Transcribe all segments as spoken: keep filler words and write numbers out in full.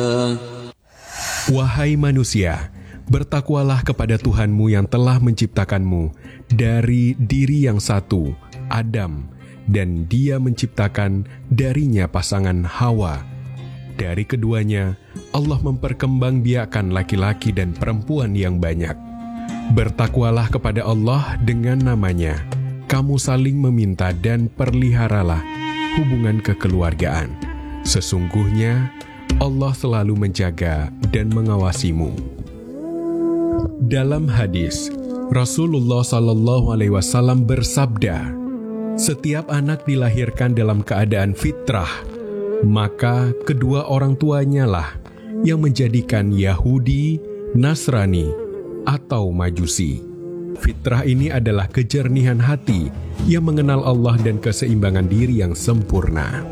Wahai manusia, bertakwalah kepada Tuhanmu yang telah menciptakanmu dari diri yang satu, Adam, dan Dia menciptakan darinya pasangan Hawa. Dari keduanya, Allah memperkembangbiakkan laki-laki dan perempuan yang banyak. Bertakwalah kepada Allah dengan namanya. Kamu saling meminta dan perliharalah hubungan kekeluargaan. Sesungguhnya, Allah selalu menjaga dan mengawasimu. Dalam hadis, Rasulullah Shallallahu Alaihi Wasallam bersabda, setiap anak dilahirkan dalam keadaan fitrah, maka kedua orang tuanya lah yang menjadikan Yahudi, Nasrani, atau Majusi. Fitrah ini adalah kejernihan hati yang mengenal Allah dan keseimbangan diri yang sempurna.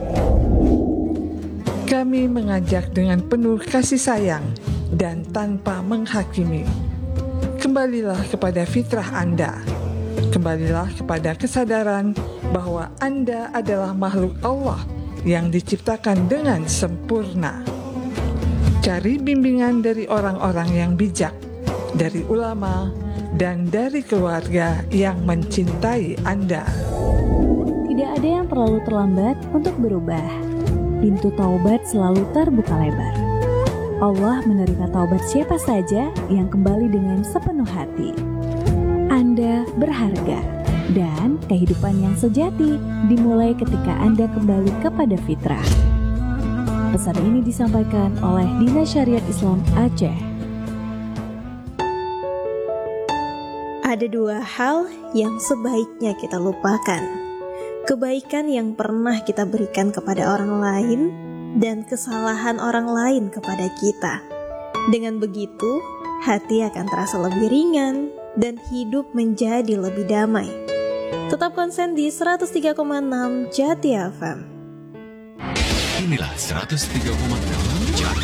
Kami mengajak dengan penuh kasih sayang dan tanpa menghakimi. Kembalilah kepada fitrah Anda. Kembalilah kepada kesadaran bahwa Anda adalah makhluk Allah yang diciptakan dengan sempurna. Cari bimbingan dari orang-orang yang bijak, dari ulama, dan dari keluarga yang mencintai Anda. Tidak ada yang terlalu terlambat untuk berubah. Pintu taubat selalu terbuka lebar. Allah menerima taubat siapa saja yang kembali dengan sepenuh hati. Anda berharga, dan kehidupan yang sejati dimulai ketika Anda kembali kepada fitrah. Pesan ini disampaikan oleh Dinas Syariat Islam Aceh. Ada dua hal yang sebaiknya kita lupakan. Kebaikan yang pernah kita berikan kepada orang lain dan kesalahan orang lain kepada kita. Dengan begitu, hati akan terasa lebih ringan dan hidup menjadi lebih damai. Tetap konsen di seratus tiga koma enam Jati F M. Inilah seratus tiga koma enam Jati